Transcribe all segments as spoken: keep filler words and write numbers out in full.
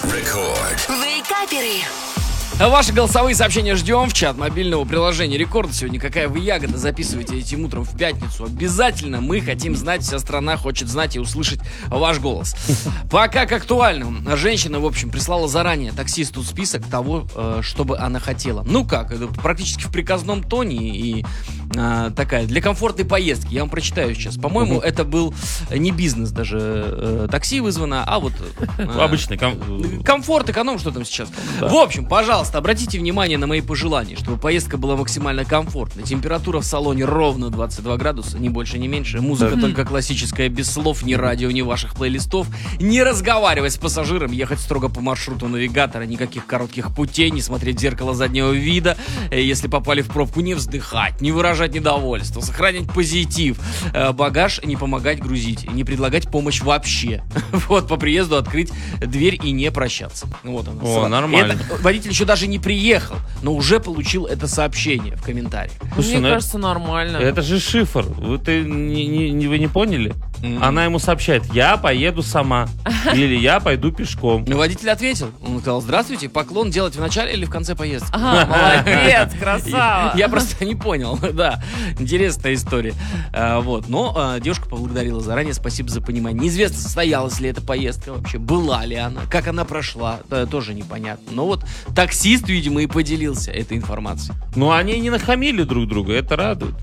Вейкаперы. Ваши голосовые сообщения ждем в чат мобильного приложения Рекорд. Сегодня какая вы ягода, записывайте этим утром в пятницу. Обязательно мы хотим знать, вся страна хочет знать и услышать ваш голос. Пока к актуальному. Женщина, в общем, прислала заранее таксисту список того, чтобы она хотела. Ну как, это практически в приказном тоне и а, такая, для комфортной поездки. Я вам прочитаю сейчас. По-моему, это был не бизнес даже э, такси вызвано, а вот... Э, Обычный ком... комфорт, эконом, что там сейчас. Да. В общем, пожалуйста, обратите внимание на мои пожелания, чтобы поездка была максимально комфортной. Температура в салоне ровно двадцать два градуса, ни больше, ни меньше. Музыка да. только классическая, без слов, ни радио, ни ваших плейлистов. Не разговаривать с пассажиром, ехать строго по маршруту навигатора, никаких коротких путей, не смотреть в зеркало заднего вида. Если попали в пробку, не вздыхать, не выражать недовольство, сохранять позитив. Багаж не помогать грузить, не предлагать помощь вообще. Вот, по приезду открыть дверь и не прощаться. Вот она. О, нормально. Это, водитель еще даже не приехал, но уже получил это сообщение в комментариях. Мне ну, кажется, нормально. Это же шифр. Вы, ты, не, не, вы не поняли? Mm-hmm. Она ему сообщает: я поеду сама. Или я пойду пешком. Ну, водитель ответил. Он сказал: здравствуйте, поклон делать в начале или в конце поездки? Ага, молодец, красава. Я просто не понял. Да, интересная история. Вот, но девушка поблагодарила заранее, спасибо за понимание. Неизвестно, состоялась ли эта поездка вообще, была ли она, как она прошла, тоже непонятно. Но вот таксист, видимо, и поделился этой информацией. Ну, они не нахамили друг друга, это радует.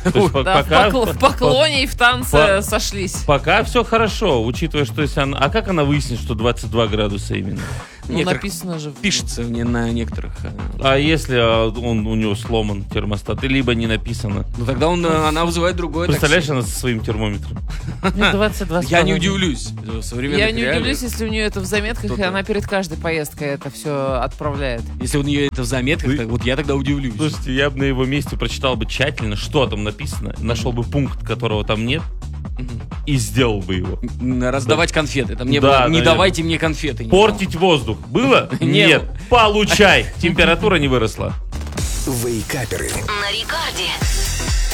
В поклоне и в танце сошлись. Пока все хорошо, учитывая, что если она... А как она выяснит, что двадцать два градуса именно? Ну, написано же. Пишется мне на некоторых. А если он, у него сломан термостат, либо не написано? Ну, тогда он, она вызывает другое такси. Представляешь, она со своим термометром? двадцать два Я не удивлюсь. Я не удивлюсь, если у нее это в заметках, и она перед каждой поездкой это все отправляет. Если у нее это в заметках, так вот я тогда удивлюсь. Слушайте, я бы на его месте прочитал бы тщательно, что там написано, нашел бы пункт, которого там нет, и сделал бы его. Раздавать да. конфеты. Там не да, было, не наверное. давайте мне конфеты. Портить воздух. Было? Нет. Получай. Температура не выросла. Вейкаперы. На Рекорде.